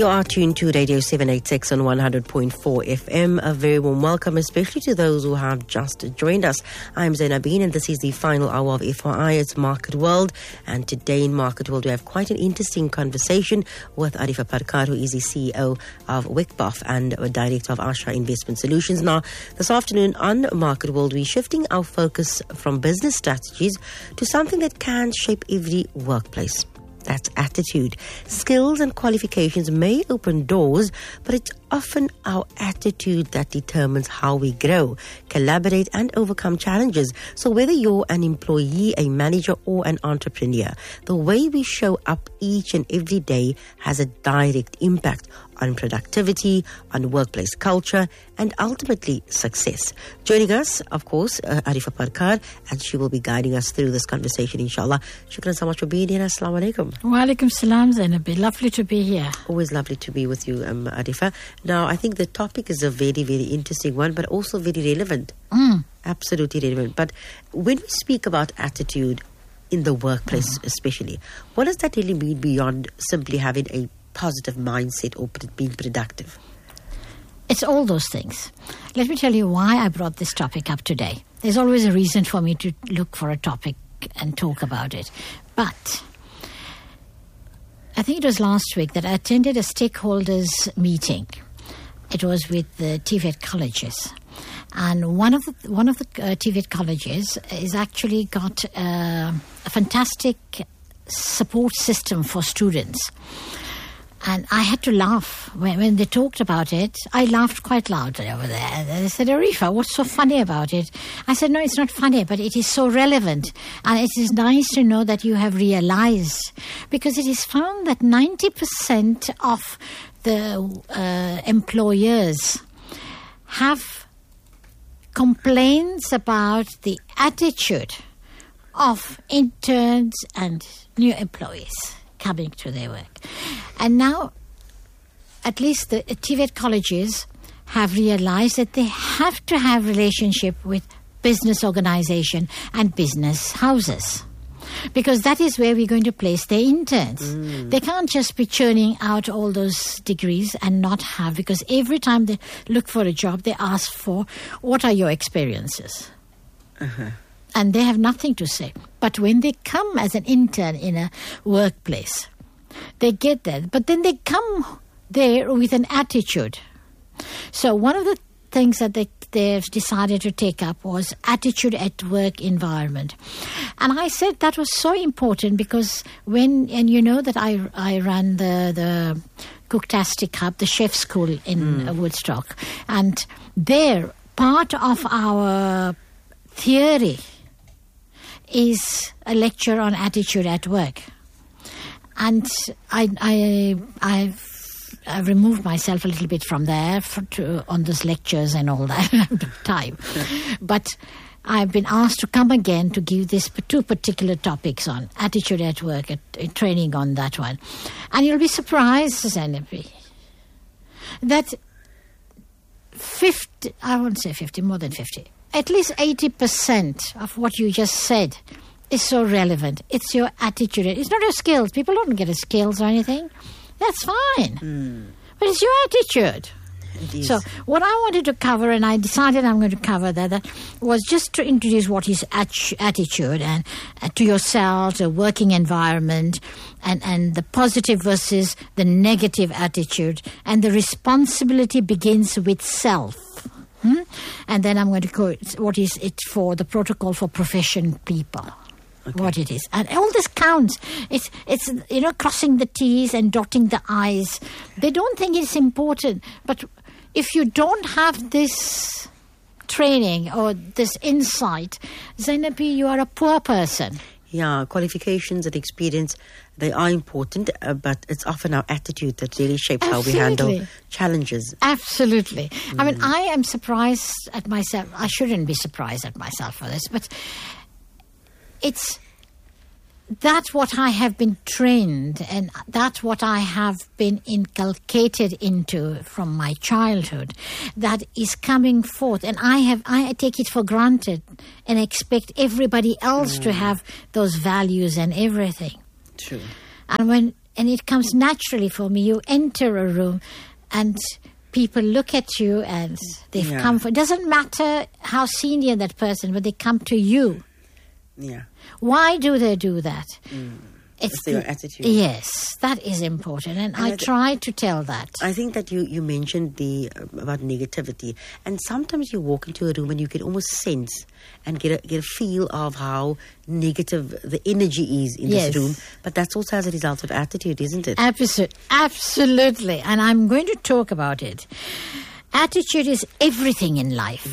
You are tuned to Radio 786 on 100.4 FM. A very warm welcome, especially to those who have just joined us. I'm Zainabine, and this is the final hour of FYI. It's Market World, and today in Market World we have quite an interesting conversation with Arifa Parkar, who is the CEO of WICBOF and Director of Asha Investment Solutions. Now, this afternoon on Market World, we're shifting our focus from business strategies to something that can shape every workplace. That's attitude. Skills and qualifications may open doors, but it's often our attitude that determines how we grow, collaborate, and overcome challenges. So whether you're an employee, a manager, or an entrepreneur, the way we show up each and every day has a direct impact on productivity, on workplace culture, and ultimately success. Joining us, of course, Arifa Parkar, and she will be guiding us through this conversation, inshallah. Shukran so much for being here. Assalamu alaikum. Wa alaikum salam, Zainabi. Lovely to be here. Always lovely to be with you, Arifa. Now, I think the topic is a very, very interesting one, but also very relevant. Absolutely relevant. But when we speak about attitude in the workplace especially, what does that really mean beyond simply having a positive mindset or being productive? It's all those things. Let me tell you why I brought this topic up today. There's always a reason for me to look for a topic and talk about it. But I think it was last week that I attended a stakeholders meeting. It was with the TVET colleges. And one of the TVET colleges is actually got a fantastic support system for students. And I had to laugh when they talked about it. I laughed quite loudly over there. They said, Arifa, what's so funny about it? I said, no, it's not funny, but it is so relevant. And it is nice to know that you have realized. Because it is found that 90% of the employers have complaints about the attitude of interns and new employees coming to their work. And now, at least the TVET colleges have realized that they have to have relationship with business organization and business houses. Because that is where we're going to place their interns. They can't just be churning out all those degrees and not have, because every time they look for a job, they ask for, what are your experiences? And they have nothing to say. But when they come as an intern in a workplace, they get that. But then they come there with an attitude. So one of the things that they've decided to take up was attitude at work environment. And I said that was so important because and you know that I run the Cooktastic Hub, the chef school in Woodstock. And there, part of our theory is a lecture on attitude at work. And I've removed myself a little bit from there on those lectures and all that time. But I've been asked to come again to give these two particular topics on attitude at work, training on that one. And you'll be surprised, Zainabi, that 50, I won't say 50, more than 50, at least 80% of what you just said is so relevant. It's your attitude. It's not your skills. People don't get skills or anything. That's fine. But it's your attitude. So what I wanted to cover, and I decided I'm going to cover that was just to introduce what is attitude and to yourself, the working environment, and the positive versus the negative attitude. And the responsibility begins with self. And then I'm going to go, what is it for the protocol for profession people. Okay. What it is. And all this counts. It's crossing the T's and dotting the I's. They don't think it's important. But if you don't have this training or this insight, Zainabi, you are a poor person. Yeah, qualifications and experience, they are important, but it's often our attitude that really shapes how we handle challenges. Absolutely. I mean, I am surprised at myself. I shouldn't be surprised at myself for this, but that's what I have been trained, and that's what I have been inculcated into from my childhood, that is coming forth. And I take it for granted and expect everybody else to have those values and everything. True. And when And it comes naturally for me. You enter a room and people look at you and they've come for... It doesn't matter how senior that person, but they come to you. Yeah. Why do they do that? It's their attitude. Yes, that is important, and I try to tell that. I think that you mentioned about negativity, and sometimes you walk into a room and you can almost sense and get a feel of how negative the energy is in this room. But that's also as a result of attitude, isn't it? Absolutely, and I'm going to talk about it. Attitude is everything in life.